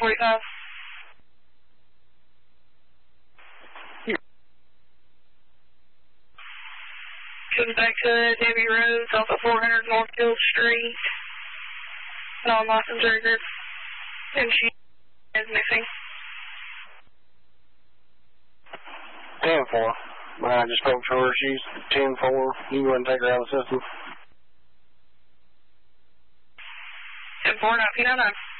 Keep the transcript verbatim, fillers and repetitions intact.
forty-five. Coming back to Debbie Road, off of four hundred North Hill Street. Non-licensed record. And she is missing. ten four. I just spoke to her. She's ten four. You can go ahead and take her out of the system. ten four, nineteen oh nine.